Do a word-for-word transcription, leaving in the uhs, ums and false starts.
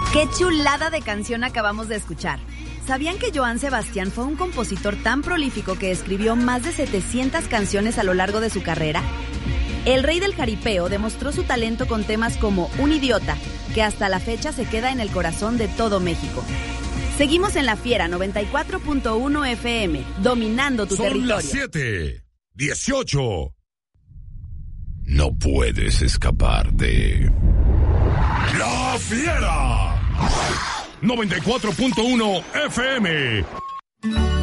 Qué chulada de canción acabamos de escuchar. ¿Sabían que Joan Sebastián fue un compositor tan prolífico que escribió más de setecientas canciones a lo largo de su carrera? El rey del jaripeo demostró su talento con temas como Un Idiota, que hasta la fecha se queda en el corazón de todo México. Seguimos en La Fiera noventa y cuatro punto uno F M, dominando tu Son territorio. Son las siete, dieciocho. No puedes escapar de... La Fiera noventa y cuatro punto uno F M,